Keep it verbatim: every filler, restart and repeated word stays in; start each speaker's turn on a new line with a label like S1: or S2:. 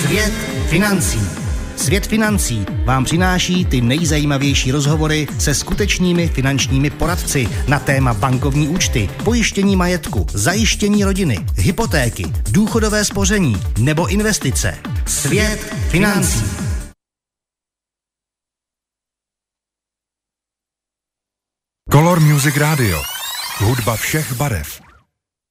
S1: Svět financí. Svět financí vám přináší ty nejzajímavější rozhovory se skutečnými finančními poradci na téma bankovní účty, pojištění majetku, zajištění rodiny, hypotéky, důchodové spoření nebo investice. Svět financí.
S2: Color Music Radio. Hudba všech barev.